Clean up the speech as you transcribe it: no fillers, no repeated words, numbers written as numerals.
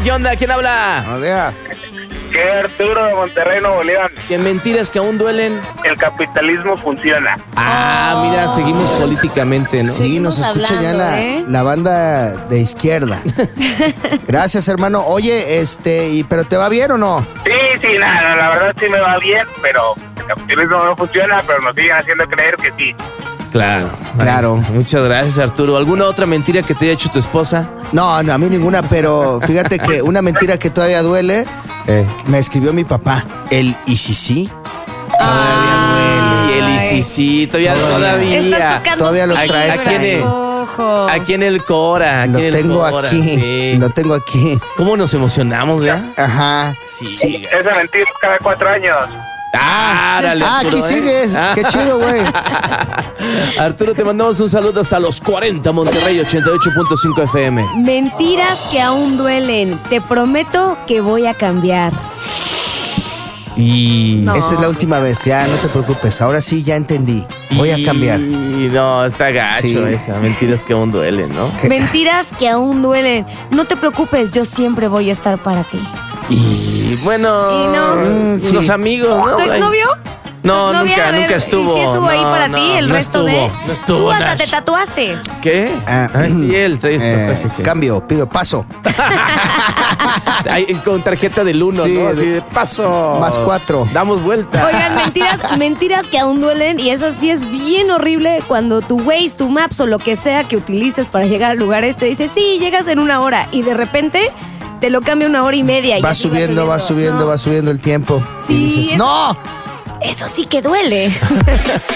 ¿Qué onda? ¿Quién habla? Buenos días. ¿Qué, Arturo de Monterrey, Nuevo León? ¿Qué mentiras que aún duelen? El capitalismo funciona. Mira, seguimos políticamente, ¿no? Sí, nos escucha ya la banda de izquierda. Gracias, hermano. Oye, ¿pero te va bien o no? Sí, nada, la verdad sí me va bien, pero el capitalismo no funciona, pero nos siguen haciendo creer que sí. Claro. Muchas gracias, Arturo. ¿Alguna otra mentira que te haya hecho tu esposa? No, a mí ninguna, pero fíjate que una mentira que todavía duele, me escribió mi papá. El ¿y si sí? Todavía duele. Y el sí, todavía. Estás tocando Todavía lo traes aquí en el Cora. Lo tengo aquí. Sí. Lo tengo aquí. ¿Cómo nos emocionamos, verdad? Ajá. Sí. Esa mentira cada 4 años. Arturo, aquí sigues. Qué chido, güey. Arturo, te mandamos un saludo hasta los 40, Monterrey 88.5 FM. Mentiras que aún duelen. Te prometo que voy a cambiar. No. Esta es la última vez, ya no te preocupes. Ahora sí ya entendí. Voy a cambiar. No, está gacho esa. Mentiras que aún duelen, ¿no? Mentiras que aún duelen. No te preocupes, yo siempre voy a estar para ti. Y bueno, los amigos, ¿no? ¿Tu exnovio? No, nunca estuvo. ¿Y sí estuvo ahí para ti el resto de? No estuvo. Tú hasta te tatuaste. ¿Qué? Sí, él trae esto. Cambio, pido paso. Con tarjeta del 1, ¿no? Así de paso. Más 4. Damos vuelta. Oigan, mentiras que aún duelen. Y esa sí es bien horrible cuando tu Waze, tu Maps o lo que sea que utilices para llegar al lugar te dice, sí, llegas en 1 hora. Y de repente te lo cambia 1 hora y media. Va subiendo el tiempo. Sí, y dices, ¡no! Eso sí que duele.